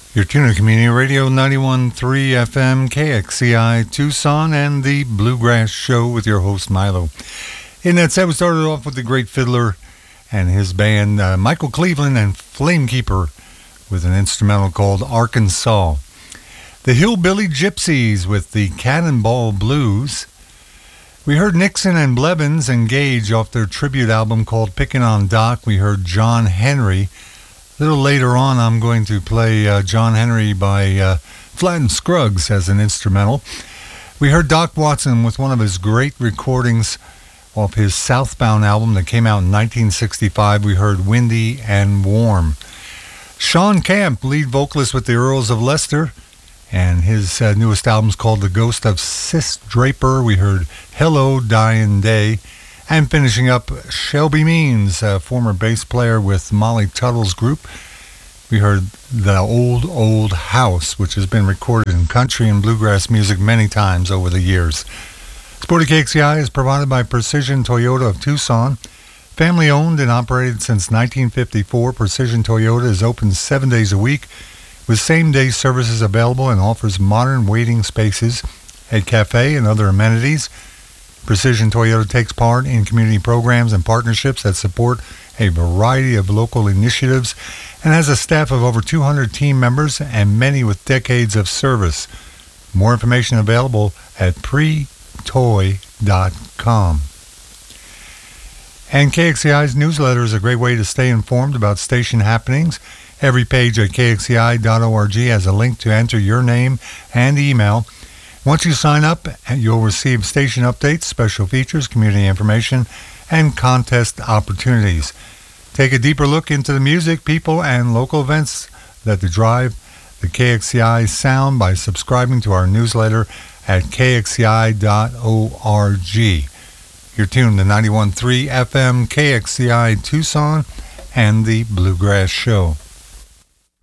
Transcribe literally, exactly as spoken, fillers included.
You're tuning to Community Radio ninety-one point three F M, K X C I Tucson, and the Bluegrass Show with your host, Milo. In that set, we started off with the great fiddler and his band, uh, Michael Cleveland and Flamekeeper, with an instrumental called Arkansas. The Hillbilly Gypsies with the Cannonball Blues. We heard Nixon and Blevins engage off their tribute album called Pickin' on Doc. We heard John Henry. A little later on, I'm going to play uh, John Henry by uh, Flatt and Scruggs as an instrumental. We heard Doc Watson with one of his great recordings off his Southbound album that came out in nineteen sixty-five. We heard Windy and Warm. Sean Camp, lead vocalist with the Earls of Leicester, and his uh, newest album is called The Ghost of Sis Draper. We heard Hello, Dying Day. And finishing up, Shelby Means, a former bass player with Molly Tuttle's group. We heard The Old, Old House, which has been recorded in country and bluegrass music many times over the years. Sporty K X C I is provided by Precision Toyota of Tucson. Family owned and operated since nineteen fifty-four, Precision Toyota is open seven days a week with same-day services available and offers modern waiting spaces, a cafe, and other amenities. Precision Toyota takes part in community programs and partnerships that support a variety of local initiatives and has a staff of over two hundred team members and many with decades of service. More information available at pre toy dot com. And K X C I's newsletter is a great way to stay informed about station happenings. Every page at K X C I dot org has a link to enter your name and email. Once you sign up, you'll receive station updates, special features, community information, and contest opportunities. Take a deeper look into the music, people, and local events that drive the K X C I sound by subscribing to our newsletter at K X C I dot org. You're tuned to ninety-one point three F M, K X C I Tucson, and the Bluegrass Show.